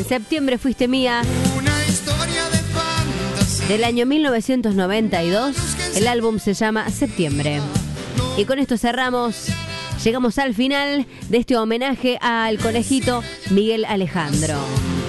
Septiembre fuiste mía. Una historia de fantasía. Del año 1992. El álbum se llama Septiembre. Y con esto cerramos. Llegamos al final de este homenaje al conejito Miguel Alejandro.